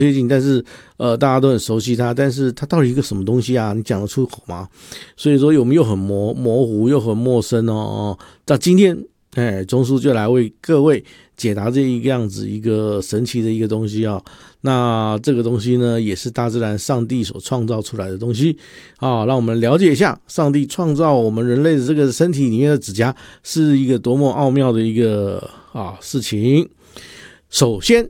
接近，但是大家都很熟悉它，但是它到底一个什么东西啊？你讲得出口吗？所以说我们又很模糊，又很陌生哦。那今天钟叔就来为各位解答这一个样子一个神奇的一个东西啊。那这个东西呢，也是大自然上帝所创造出来的东西啊，让我们了解一下上帝创造我们人类的这个身体里面的指甲是一个多么奥妙的一个事情。首先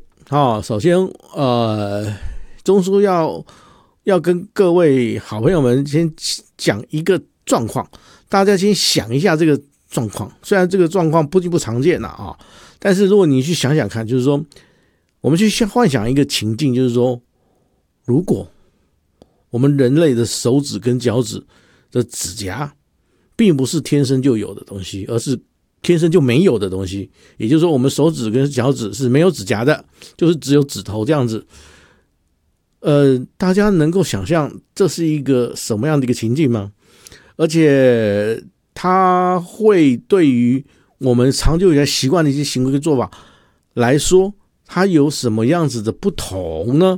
钟叔要跟各位好朋友们先讲一个状况，大家先想一下这个状况。虽然这个状况不常见啊，但是如果你去想想看，就是说我们去幻想一个情境，就是说如果我们人类的手指跟脚趾的指甲并不是天生就有的东西，而是天生就没有的东西，也就是说我们手指跟脚趾是没有指甲的，就是只有指头这样子。大家能够想象这是一个什么样的一个情境吗？而且它会对于我们长久以来习惯的一些行为跟做法来说，它有什么样子的不同呢？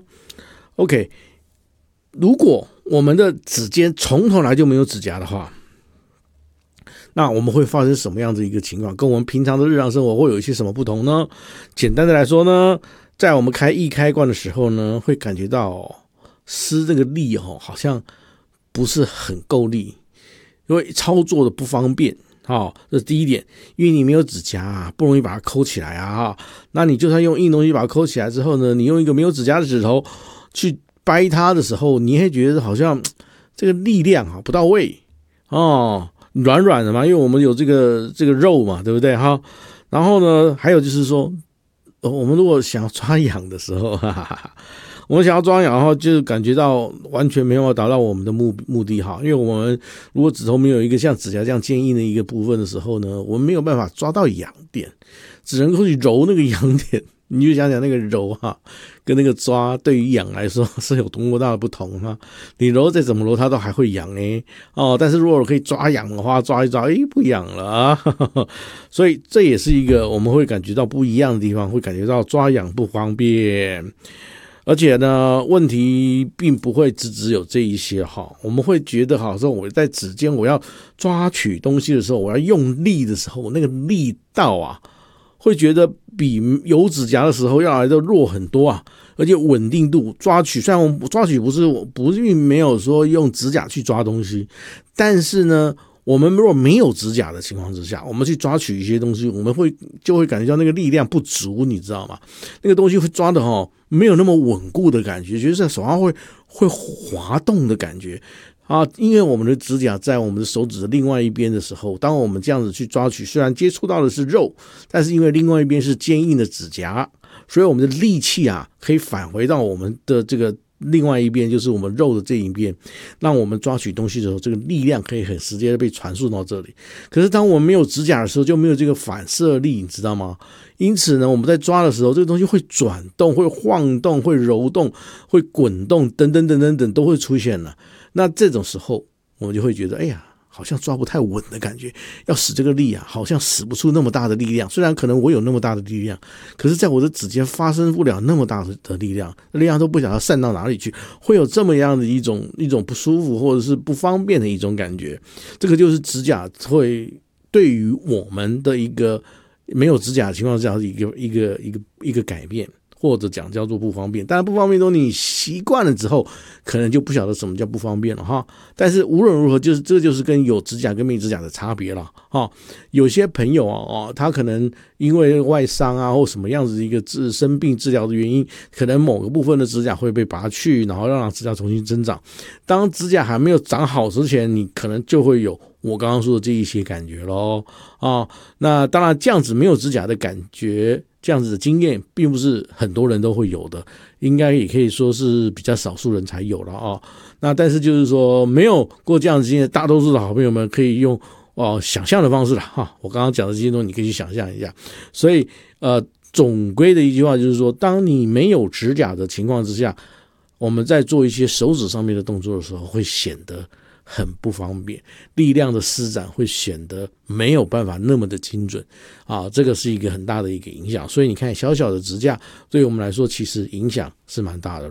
OK， 如果我们的指尖从头来就没有指甲的话，那我们会发生什么样子一个情况？跟我们平常的日常生活会有一些什么不同呢？简单的来说呢，在我们开易开关的时候呢，会感觉到施这个力好像不是很够力，因为操作的不方便。这是第一点，因为你没有指甲不容易把它抠起来啊。那你就算用硬东西把它抠起来之后呢，你用一个没有指甲的指头去掰它的时候，你会觉得好像这个力量不到位软软的嘛，因为我们有这个肉嘛，对不对哈？然后呢，还有就是说，我们如果想要抓痒的时候，我们想要抓痒的话，就感觉到完全没有达到我们的目的哈，因为我们如果指头没有一个像指甲这样坚硬的一个部分的时候呢，我们没有办法抓到痒点，只能够去揉那个痒点。你就想想那个揉跟那个抓对于痒来说是有多么大的不同哈。你揉再怎么揉它都还会痒但是如果可以抓痒的话，抓一抓不痒了啊。所以这也是一个我们会感觉到不一样的地方，会感觉到抓痒不方便。而且呢，问题并不会只有这一些我们会觉得好像我在指尖我要抓取东西的时候，我要用力的时候，那个力道会觉得比有指甲的时候要来的弱很多而且稳定度抓取，虽然我们抓取不是并没有说用指甲去抓东西，但是呢，我们如果没有指甲的情况之下，我们去抓取一些东西，我们就会感觉到那个力量不足，你知道吗？那个东西会抓的没有那么稳固的感觉，觉得在手上会滑动的感觉因为我们的指甲在我们的手指的另外一边的时候，当我们这样子去抓取，虽然接触到的是肉，但是因为另外一边是坚硬的指甲，所以我们的力气可以返回到我们的这个另外一边，就是我们肉的这一边，让我们抓取东西的时候，这个力量可以很直接的被传输到这里。可是当我们没有指甲的时候，就没有这个反射力，你知道吗？因此呢，我们在抓的时候，这个东西会转动，会晃动，会揉动，会滚动，等等等等等都会出现了。那这种时候，我们就会觉得，好像抓不太稳的感觉，要使这个力好像使不出那么大的力量。虽然可能我有那么大的力量，可是在我的指尖发生不了那么大的力量，力量都不晓得散到哪里去，会有这么样的一种不舒服或者是不方便的一种感觉。这个就是指甲会对于我们的一个没有指甲的情况下一个改变，或者讲叫做不方便。当然不方便都你习惯了之后，可能就不晓得什么叫不方便了哈。但是无论如何，这就是跟有指甲跟没指甲的差别了哈。有些朋友他可能因为外伤或什么样子一个生病治疗的原因，可能某个部分的指甲会被拔去，然后让指甲重新增长。当指甲还没有长好之前，你可能就会有我刚刚说的这一些感觉咯那当然这样子没有指甲的感觉，这样子的经验并不是很多人都会有的，应该也可以说是比较少数人才有了那但是就是说没有过这样子经验，大多数的好朋友们可以用想象的方式我刚刚讲的这些东西你可以去想象一下。所以总归的一句话就是说，当你没有指甲的情况之下，我们在做一些手指上面的动作的时候，会显得很不方便，力量的施展会显得没有办法那么的精准这个是一个很大的一个影响。所以你看，小小的指甲对我们来说其实影响是蛮大的